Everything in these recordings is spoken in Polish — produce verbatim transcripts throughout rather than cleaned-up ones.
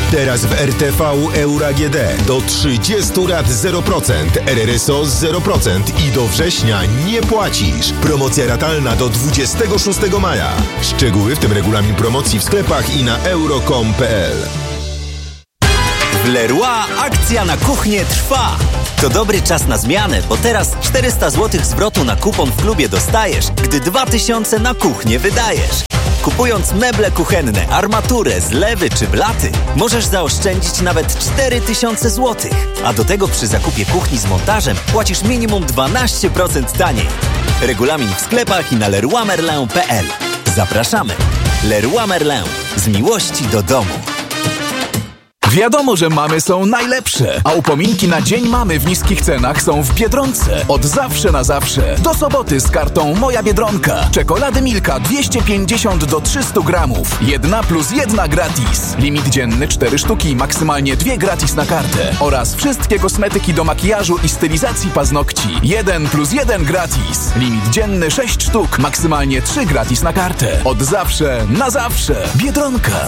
Teraz w R T V Euro A G D do trzydziestu rat zero procent, R R S O zero procent i do września nie płacisz. Promocja ratalna do dwudziestego szóstego maja. Szczegóły, w tym regulamin promocji w sklepach i na euro kropka com kropka p l. W Leroy akcja na kuchnię trwa. To dobry czas na zmianę, bo teraz czterysta złotych zwrotu na kupon w klubie dostajesz, gdy dwa tysiące na kuchnię wydajesz. Kupując meble kuchenne, armaturę, zlewy czy blaty, możesz zaoszczędzić nawet cztery tysiące złotych. A do tego przy zakupie kuchni z montażem płacisz minimum dwanaście procent taniej. Regulamin w sklepach i na leroy merlin kropka p l. Zapraszamy. Leroy Merlin. Z miłości do domu. Wiadomo, że mamy są najlepsze, a upominki na Dzień Mamy w niskich cenach są w Biedronce. Od zawsze na zawsze. Do soboty z kartą Moja Biedronka. Czekolady Milka dwieście pięćdziesiąt do trzystu gramów. Jedna plus jedna gratis. Limit dzienny cztery sztuki, maksymalnie dwie gratis na kartę. Oraz wszystkie kosmetyki do makijażu i stylizacji paznokci. Jeden plus jeden gratis. Limit dzienny sześć sztuk, maksymalnie trzy gratis na kartę. Od zawsze na zawsze. Biedronka.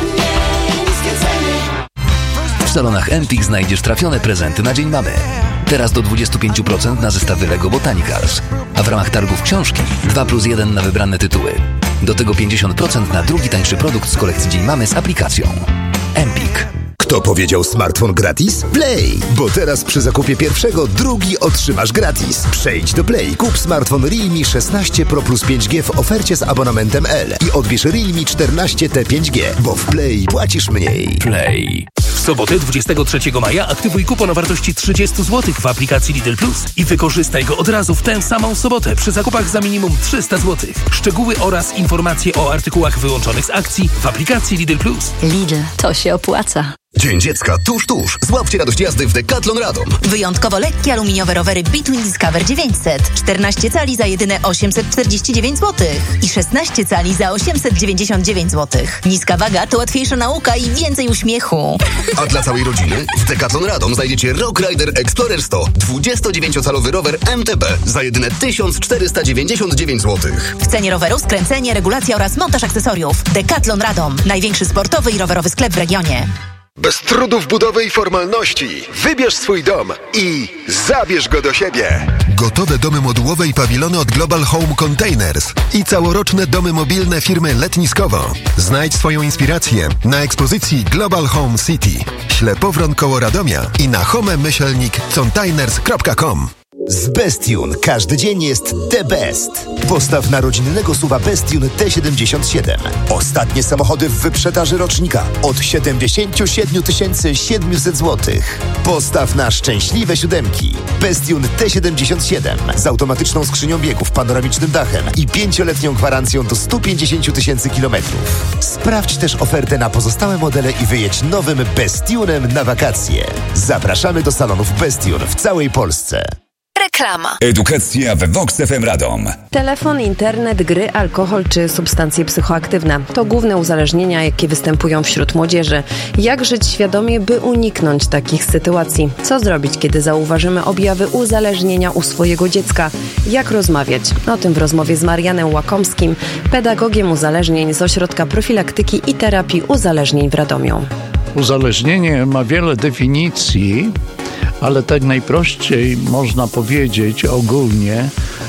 W salonach Empik znajdziesz trafione prezenty na Dzień Mamy. Teraz do dwadzieścia pięć procent na zestawy Lego Botanicals. A w ramach targów książki dwa plus jeden na wybrane tytuły. Do tego pięćdziesiąt procent na drugi tańszy produkt z kolekcji Dzień Mamy z aplikacją. Empik. Kto powiedział smartfon gratis? Play! Bo teraz przy zakupie pierwszego drugi otrzymasz gratis. Przejdź do Play, kup smartfon Realme szesnaście Pro Plus pięć G w ofercie z abonamentem L i odbierz Realme czternaście T pięć G, bo w Play płacisz mniej. Play. W sobotę dwudziestego trzeciego maja aktywuj kupon o wartości trzydzieści złotych w aplikacji Lidl Plus i wykorzystaj go od razu w tę samą sobotę przy zakupach za minimum trzysta złotych. Szczegóły oraz informacje o artykułach wyłączonych z akcji w aplikacji Lidl Plus. Lidl, to się opłaca. Dzień Dziecka tuż, tuż. Złapcie radość jazdy w Decathlon Radom. Wyjątkowo lekkie aluminiowe rowery Between Discover dziewięćset. czternaście cali za jedyne osiemset czterdzieści dziewięć złotych. I szesnaście cali za osiemset dziewięćdziesiąt dziewięć złotych. Niska waga to łatwiejsza nauka i więcej uśmiechu. A dla całej rodziny w Decathlon Radom znajdziecie Rock Rider Explorer sto. dwudziestodziewięciocalowy rower M T B za jedyne tysiąc czterysta dziewięćdziesiąt dziewięć złotych. W cenie roweru skręcenie, regulacja oraz montaż akcesoriów. Decathlon Radom. Największy sportowy i rowerowy sklep w regionie. Bez trudów budowy i formalności wybierz swój dom i zabierz go do siebie. Gotowe domy modułowe i pawilony od Global Home Containers i całoroczne domy mobilne firmy Letniskowo. Znajdź swoją inspirację na ekspozycji Global Home City, Ślepowron koło Radomia i na home myślnik containers kropka com. Z Bestune każdy dzień jest the best. Postaw na rodzinnego suwa Bestune T siedemdziesiąt siedem. Ostatnie samochody w wyprzedaży rocznika od siedemdziesiąt siedem tysięcy siedemset złotych. Postaw na szczęśliwe siódemki. Bestune T siedemdziesiąt siedem z automatyczną skrzynią biegów, panoramicznym dachem i pięcioletnią gwarancją do stu pięćdziesięciu tysięcy kilometrów. Sprawdź też ofertę na pozostałe modele i wyjedź nowym Bestunem na wakacje. Zapraszamy do salonów Bestune w całej Polsce. Reklama. Edukacja we Vox F M Radom. Telefon, internet, gry, alkohol czy substancje psychoaktywne to główne uzależnienia, jakie występują wśród młodzieży. Jak żyć świadomie, by uniknąć takich sytuacji? Co zrobić, kiedy zauważymy objawy uzależnienia u swojego dziecka? Jak rozmawiać? O tym w rozmowie z Marianem Łakomskim, pedagogiem uzależnień z Ośrodka Profilaktyki i Terapii Uzależnień w Radomiu. Uzależnienie ma wiele definicji, ale tak najprościej można powiedzieć ogólnie,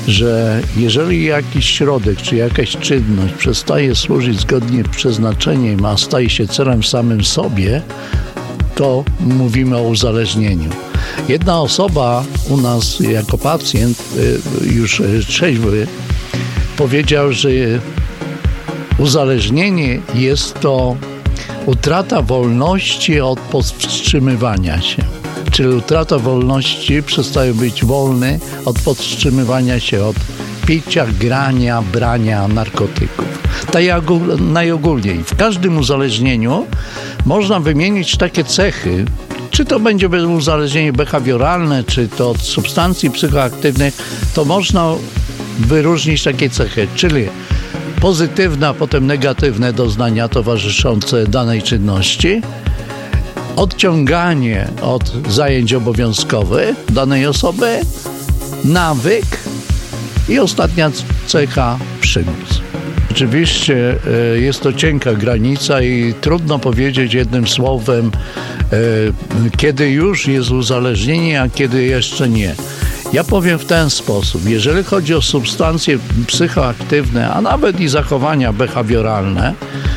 że jeżeli jakiś środek czy jakaś czynność przestaje służyć zgodnie z przeznaczeniem, a staje się celem samym sobie, to mówimy o uzależnieniu. Jedna osoba u nas jako pacjent, już trzeźwy, powiedział, że uzależnienie jest to utrata wolności od powstrzymywania się. Czyli utrata wolności, przestaje być wolny od powstrzymywania się od picia, grania, brania narkotyków. Tak najogólniej. W każdym uzależnieniu można wymienić takie cechy, czy to będzie uzależnienie behawioralne, czy to od substancji psychoaktywnych, to można wyróżnić takie cechy, czyli pozytywne, a potem negatywne doznania towarzyszące danej czynności, odciąganie od zajęć obowiązkowych danej osoby, nawyk i ostatnia cecha przymus. Rzeczywiście jest to cienka granica i trudno powiedzieć jednym słowem, kiedy już jest uzależnienie, a kiedy jeszcze nie. Ja powiem w ten sposób. Jeżeli chodzi o substancje psychoaktywne, a nawet i zachowania behawioralne,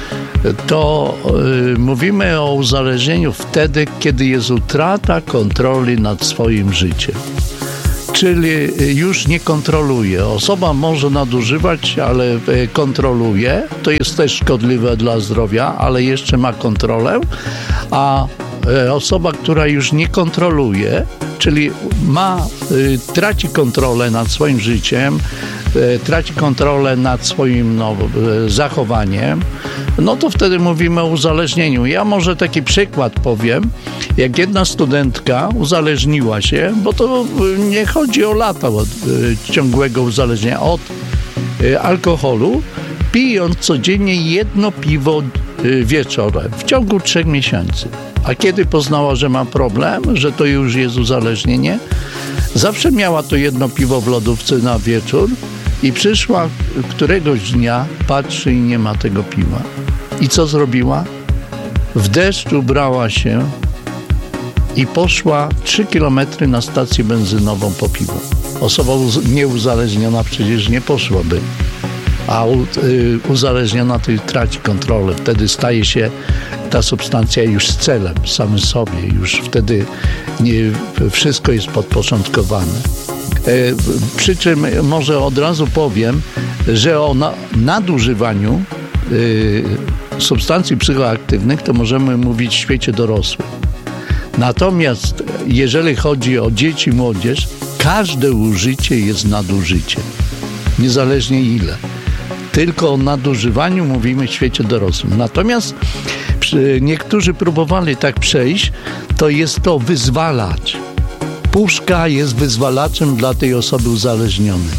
to y, mówimy o uzależnieniu wtedy, kiedy jest utrata kontroli nad swoim życiem. Czyli już nie kontroluje. Osoba może nadużywać, ale y, kontroluje. To jest też szkodliwe dla zdrowia, ale jeszcze ma kontrolę. A y, osoba, która już nie kontroluje, czyli ma, y, traci kontrolę nad swoim życiem, y, traci kontrolę nad swoim no, y, zachowaniem, no to wtedy mówimy o uzależnieniu. Ja może taki przykład powiem, jak jedna studentka uzależniła się, bo to y, nie chodzi o lata od y, ciągłego uzależnienia, od y, alkoholu, pijąc codziennie jedno piwo y, wieczorem w ciągu trzech miesięcy. A kiedy poznała, że ma problem, że to już jest uzależnienie, zawsze miała to jedno piwo w lodówce na wieczór i przyszła któregoś dnia, patrzy i nie ma tego piwa. I co zrobiła? W deszcz ubrała się i poszła trzy kilometry na stację benzynową po piwo. Osoba uz- nieuzależniona przecież nie poszłaby. A u, y, uzależniona to traci kontrolę. Wtedy staje się ta substancja już celem samym sobie. Już wtedy nie, wszystko jest podporządkowane. E, przy czym może od razu powiem, że o na, nadużywaniu y, substancji psychoaktywnych to możemy mówić w świecie dorosłym. Natomiast jeżeli chodzi o dzieci i młodzież, każde użycie jest nadużyciem. Niezależnie ile. Tylko o nadużywaniu mówimy w świecie dorosłym. Natomiast niektórzy próbowali tak przejść, to jest to wyzwalacz. Puszka jest wyzwalaczem dla tej osoby uzależnionej.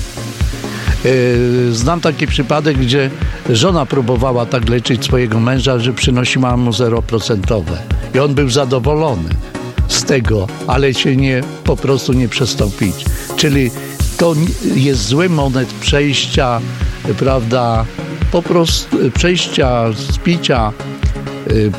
Znam taki przypadek, gdzie żona próbowała tak leczyć swojego męża, że przynosiła mu zero procent. I on był zadowolony z tego, ale się nie, po prostu nie przestał pić. Czyli to jest zły moment przejścia, prawda, po prostu przejścia z picia y, y,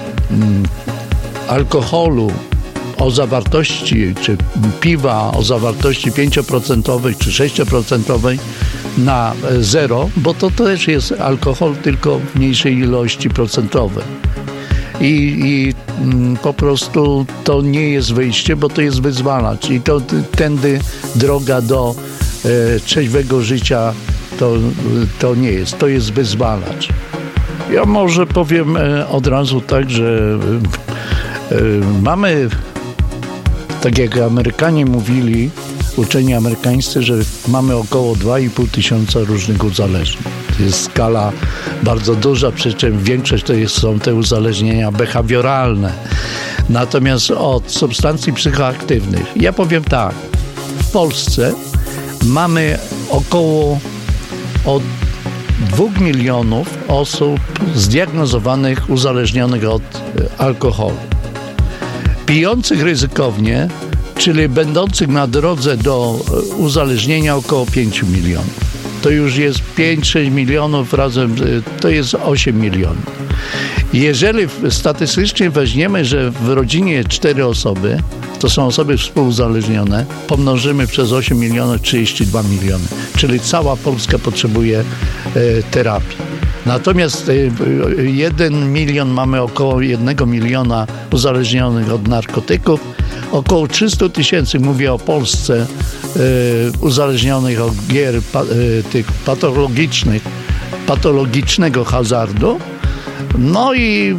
alkoholu o zawartości, czy piwa o zawartości pięć procent czy sześć procent na zero, bo to też jest alkohol, tylko w mniejszej ilości procentowej. I, i mm, po prostu to nie jest wyjście, bo to jest wyzwalacz i to tędy droga do e, trzeźwego życia to, to nie jest, to jest wyzwalacz. Ja może powiem e, od razu tak, że e, e, mamy, tak jak Amerykanie mówili, uczeni amerykańscy, że mamy około dwa i pół tysiąca różnych uzależnień. To jest skala bardzo duża, przy czym większość to jest, są te uzależnienia behawioralne. Natomiast od substancji psychoaktywnych, ja powiem tak, w Polsce mamy około od dwóch milionów osób zdiagnozowanych, uzależnionych od alkoholu. Pijących ryzykownie, czyli będących na drodze do uzależnienia około pięć milionów. To już jest pięć sześć milionów razem, to jest osiem milionów. Jeżeli statystycznie weźmiemy, że w rodzinie cztery osoby, to są osoby współuzależnione, pomnożymy przez osiem milionów, trzydzieści dwa miliony. Czyli cała Polska potrzebuje e, terapii. Natomiast e, jeden milion, mamy około jednego miliona uzależnionych od narkotyków, około trzysta tysięcy, mówię o Polsce, e, uzależnionych od gier pa, e, tych patologicznych, patologicznego hazardu. No i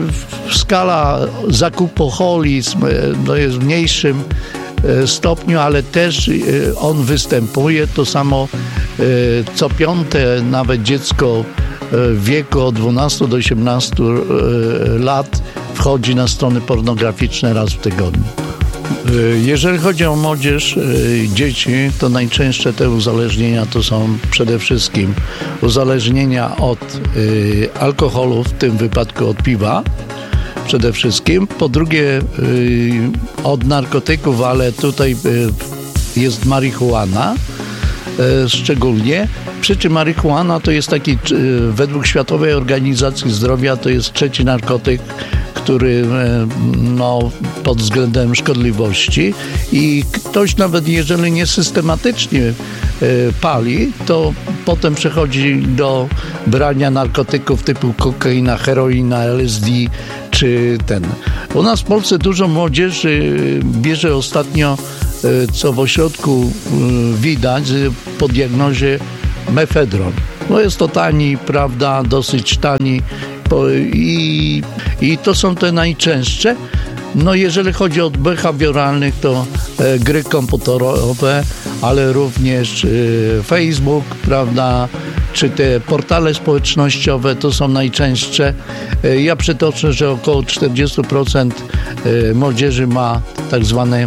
skala zakupoholizm to jest w mniejszym stopniu, ale też on występuje. To samo co piąte nawet dziecko w wieku od dwunastu do osiemnastu lat wchodzi na strony pornograficzne raz w tygodniu. Jeżeli chodzi o młodzież, dzieci, to najczęstsze te uzależnienia to są przede wszystkim uzależnienia od y, alkoholu, w tym wypadku od piwa przede wszystkim. Po drugie y, od narkotyków, ale tutaj y, jest marihuana. e, szczególnie. Przy czym marihuana to jest taki, e, według Światowej Organizacji Zdrowia, to jest trzeci narkotyk, który e, no, pod względem szkodliwości i ktoś nawet jeżeli nie systematycznie e, pali, to potem przechodzi do brania narkotyków typu kokaina, heroina, L S D czy ten. U nas w Polsce dużo młodzieży bierze ostatnio, co w ośrodku widać, po diagnozie mefedron. No jest to tani, prawda, dosyć tani i, i to są te najczęstsze. No jeżeli chodzi o behawioralnych, to e, gry komputerowe, ale również e, Facebook, prawda, czy te portale społecznościowe to są najczęstsze. E, ja przytoczę, że około czterdzieści procent e, młodzieży ma tak zwane e,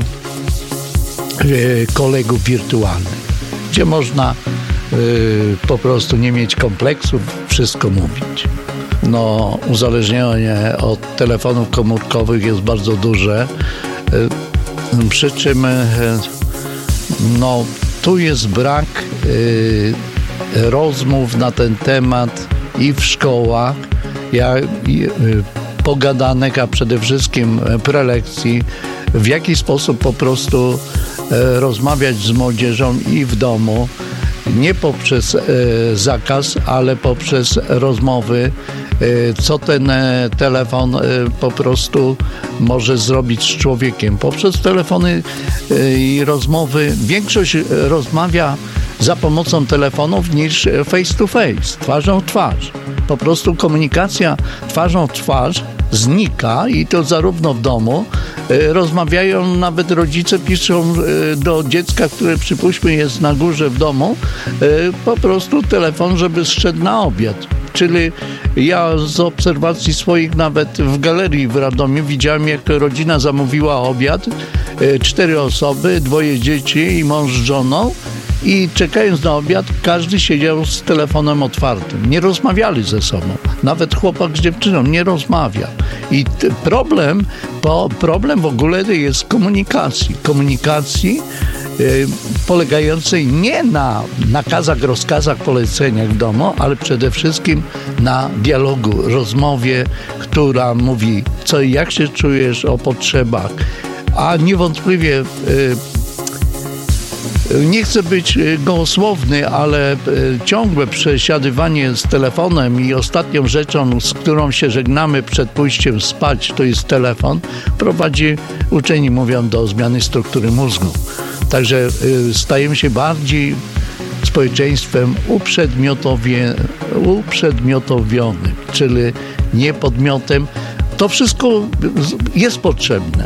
kolegów wirtualnych, gdzie można e, po prostu nie mieć kompleksów, wszystko mówić. No, uzależnienie od telefonów komórkowych jest bardzo duże, przy czym no, tu jest brak y, rozmów na ten temat i w szkołach, ja, i, y, pogadanek, a przede wszystkim prelekcji, w jaki sposób po prostu y, rozmawiać z młodzieżą i w domu, nie poprzez e, zakaz, ale poprzez rozmowy, e, co ten e, telefon e, po prostu może zrobić z człowiekiem. Poprzez telefony e, i rozmowy większość rozmawia za pomocą telefonów niż face to face, twarzą w twarz. Po prostu komunikacja twarzą w twarz znika i to zarówno w domu. E, rozmawiają, nawet rodzice piszą e, do dziecka, które przypuśćmy jest na górze w domu, e, po prostu telefon, żeby zszedł na obiad. Czyli ja z obserwacji swoich nawet w galerii w Radomiu widziałem, jak rodzina zamówiła obiad, e, cztery osoby, dwoje dzieci i mąż z żoną. I czekając na obiad, każdy siedział z telefonem otwartym. Nie rozmawiali ze sobą. Nawet chłopak z dziewczyną nie rozmawia. I t- problem, bo problem w ogóle jest komunikacji. Komunikacji yy, polegającej nie na nakazach, rozkazach, poleceniach w domu, ale przede wszystkim na dialogu, rozmowie, która mówi, co i jak się czujesz, o potrzebach. A niewątpliwie yy, nie chcę być gołosłowny, ale ciągłe przesiadywanie z telefonem i ostatnią rzeczą, z którą się żegnamy przed pójściem spać, to jest telefon, prowadzi, uczeni mówią, do zmiany struktury mózgu. Także stajemy się bardziej społeczeństwem uprzedmiotowie, uprzedmiotowionym, czyli nie podmiotem. To wszystko jest potrzebne.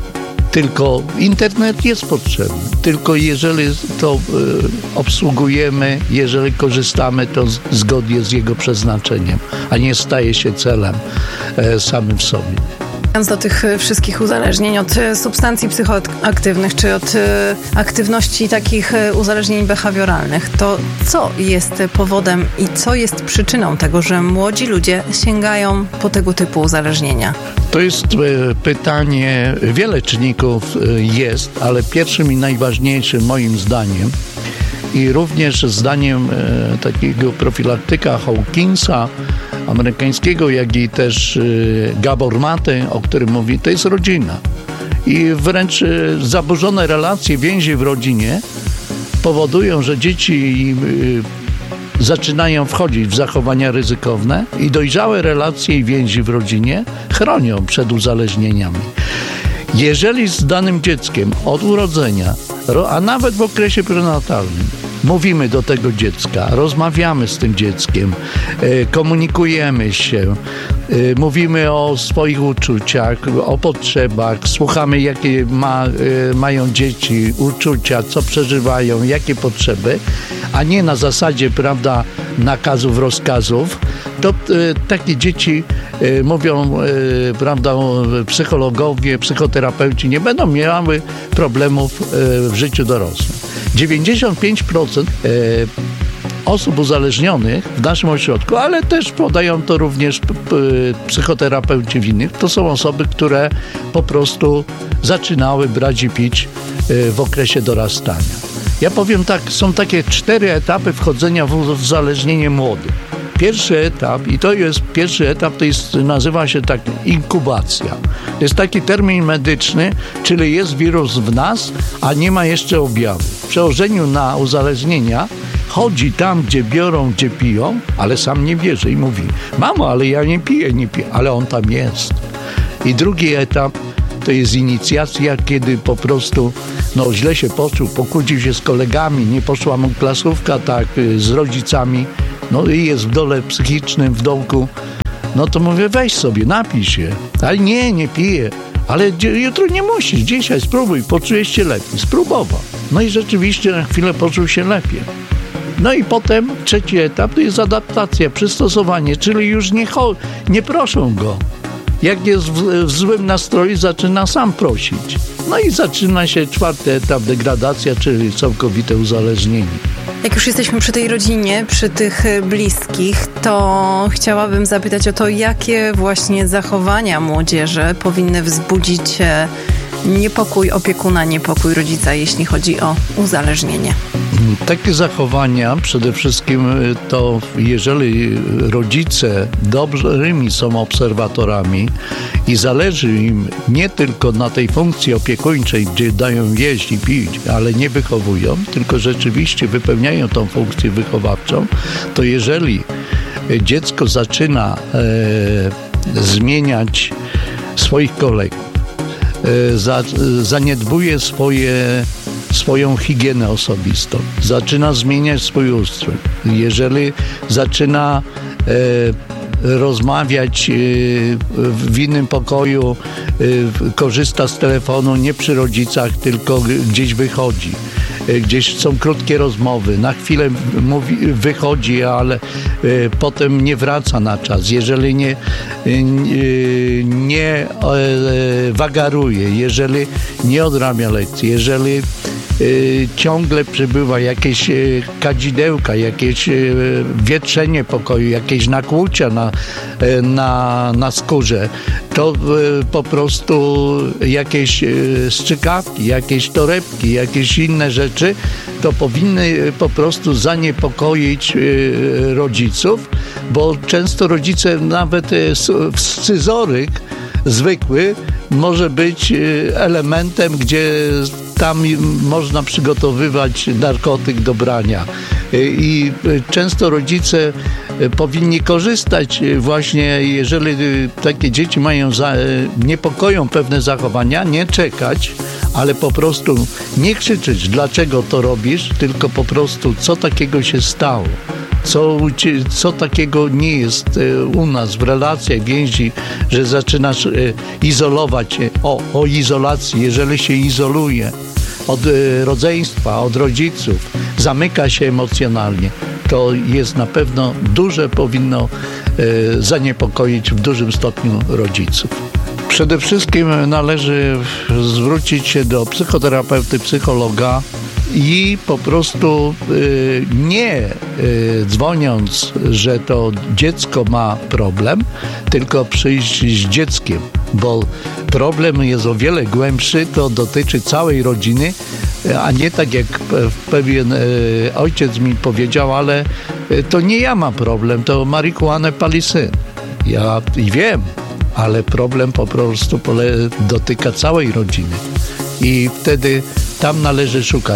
Tylko internet jest potrzebny. Tylko jeżeli to y, obsługujemy, jeżeli korzystamy, to z, zgodnie z jego przeznaczeniem, a nie staje się celem e, samym w sobie. Wracając do tych wszystkich uzależnień od substancji psychoaktywnych czy od aktywności takich uzależnień behawioralnych, to co jest powodem i co jest przyczyną tego, że młodzi ludzie sięgają po tego typu uzależnienia? To jest pytanie, wiele czynników jest, ale pierwszym i najważniejszym moim zdaniem i również zdaniem e, takiego profilaktyka Hawkinsa amerykańskiego, jak i też e, Gabor Maty, o którym mówi, to jest rodzina. I wręcz e, zaburzone relacje, więzi w rodzinie powodują, że dzieci e, zaczynają wchodzić w zachowania ryzykowne i dojrzałe relacje i więzi w rodzinie chronią przed uzależnieniami. Jeżeli z danym dzieckiem od urodzenia, a nawet w okresie prenatalnym, mówimy do tego dziecka, rozmawiamy z tym dzieckiem, komunikujemy się, mówimy o swoich uczuciach, o potrzebach, słuchamy, jakie ma, mają dzieci, uczucia, co przeżywają, jakie potrzeby, a nie na zasadzie, prawda, nakazów, rozkazów, to takie dzieci mówią, prawda, psychologowie, psychoterapeuci nie będą miały problemów w życiu dorosłym. dziewięćdziesiąt pięć procent osób uzależnionych w naszym ośrodku, ale też podają to również p- p- psychoterapeuci w innych. To są osoby, które po prostu zaczynały brać i pić w okresie dorastania. Ja powiem tak, są takie cztery etapy wchodzenia w uzależnienie młodych. Pierwszy etap, i to jest pierwszy etap, to jest, nazywa się tak inkubacja. To jest taki termin medyczny, czyli jest wirus w nas, a nie ma jeszcze objawów. W przełożeniu na uzależnienia chodzi tam, gdzie biorą, gdzie piją, ale sam nie bierze i mówi: mamo, ale ja nie piję, nie piję, ale on tam jest. I drugi etap to jest inicjacja, kiedy po prostu no, źle się poczuł, pokłócił się z kolegami, nie poszła mu klasówka tak z rodzicami, no i jest w dole psychicznym, w dołku. No to mówię: weź sobie, napij się. Ale nie, nie piję. Ale jutro nie musisz, dzisiaj spróbuj, poczujesz się lepiej. Spróbował. No i rzeczywiście na chwilę poczuł się lepiej. No i potem trzeci etap to jest adaptacja, przystosowanie, czyli już nie, cho- nie proszą go. Jak jest w, w złym nastroju, zaczyna sam prosić. No i zaczyna się czwarty etap, degradacja, czyli całkowite uzależnienie. Jak już jesteśmy przy tej rodzinie, przy tych bliskich, to chciałabym zapytać o to, jakie właśnie zachowania młodzieży powinny wzbudzić niepokój opiekuna, niepokój rodzica, jeśli chodzi o uzależnienie. Takie zachowania przede wszystkim to, jeżeli rodzice dobrymi są obserwatorami i zależy im nie tylko na tej funkcji opiekuńczej, gdzie dają jeść i pić, ale nie wychowują, tylko rzeczywiście wypełniają tą funkcję wychowawczą, to jeżeli dziecko zaczyna e, zmieniać swoich kolegów, e, za, zaniedbuje swoje swoją higienę osobistą, zaczyna zmieniać swój ustrój. Jeżeli zaczyna e, rozmawiać e, w innym pokoju, e, korzysta z telefonu nie przy rodzicach, tylko gdzieś wychodzi. E, gdzieś są krótkie rozmowy, na chwilę mówi, wychodzi, ale e, potem nie wraca na czas. Jeżeli nie, e, nie e, wagaruje, jeżeli nie odrabia lekcji, jeżeli Yy, ciągle przybywa jakieś yy, kadzidełka, jakieś yy, wietrzenie pokoju, jakieś nakłucia na, yy, na, na skórze, to yy, po prostu jakieś yy, strzykawki, jakieś torebki, jakieś inne rzeczy, to powinny yy, po prostu zaniepokoić yy, rodziców, bo często rodzice nawet yy, scyzoryk zwykły może być elementem, gdzie tam można przygotowywać narkotyk do brania. I często rodzice powinni korzystać właśnie, jeżeli takie dzieci mają, za, niepokoją pewne zachowania, nie czekać, ale po prostu nie krzyczeć, dlaczego to robisz, tylko po prostu, co takiego się stało. Co, co takiego nie jest u nas w relacjach, więzi, że zaczynasz izolować się. O, o izolacji, jeżeli się izoluje od rodzeństwa, od rodziców, zamyka się emocjonalnie, to jest na pewno duże, powinno zaniepokoić w dużym stopniu rodziców. Przede wszystkim należy zwrócić się do psychoterapeuty, psychologa i po prostu y, nie y, dzwoniąc, że to dziecko ma problem, tylko przyjść z dzieckiem, bo problem jest o wiele głębszy, to dotyczy całej rodziny, a nie tak jak pewien y, ojciec mi powiedział, ale y, to nie ja mam problem, to marihuanę pali syn. Ja i wiem, ale problem po prostu pole- dotyka całej rodziny. I wtedy tam należy szukać.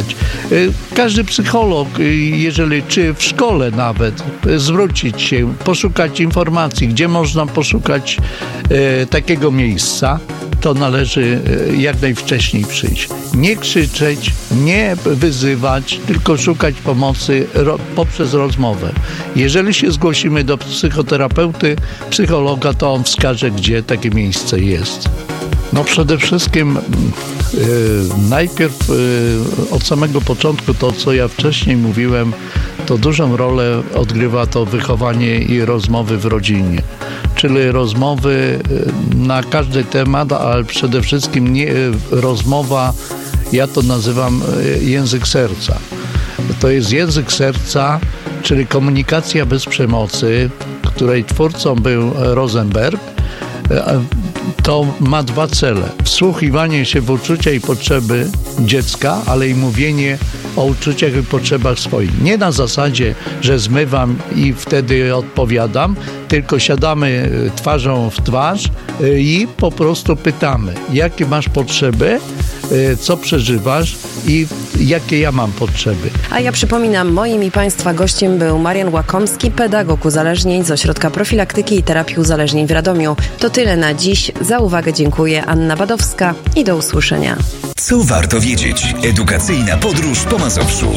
Każdy psycholog, jeżeli czy w szkole nawet, zwrócić się, poszukać informacji, gdzie można poszukać e, takiego miejsca, to należy jak najwcześniej przyjść. Nie krzyczeć, nie wyzywać, tylko szukać pomocy ro, poprzez rozmowę. Jeżeli się zgłosimy do psychoterapeuty, psychologa, to on wskaże, gdzie takie miejsce jest. No przede wszystkim yy, najpierw yy, od samego początku to, co ja wcześniej mówiłem, to dużą rolę odgrywa to wychowanie i rozmowy w rodzinie. Czyli rozmowy na każdy temat, ale przede wszystkim nie, rozmowa, ja to nazywam język serca. To jest język serca, czyli komunikacja bez przemocy, której twórcą był Rosenberg, to ma dwa cele. Wsłuchiwanie się w uczucia i potrzeby dziecka, ale i mówienie o uczuciach i potrzebach swoich. Nie na zasadzie, że zmywam i wtedy odpowiadam, tylko siadamy twarzą w twarz i po prostu pytamy, jakie masz potrzeby, co przeżywasz i jakie ja mam potrzeby. A ja przypominam, moim i Państwa gościem był Marian Łakomski, pedagog uzależnień z Ośrodka Profilaktyki i Terapii Uzależnień w Radomiu. To tyle na dziś. Za uwagę dziękuję. Anna Badowska i do usłyszenia. Co warto wiedzieć? Edukacyjna podróż po Mazowszu.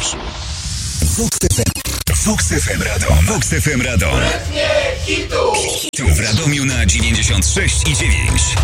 Vox F M Radom. Vox F M Radom. Tu w Radomiu na dziewięćdziesiąt sześć i dziewięć.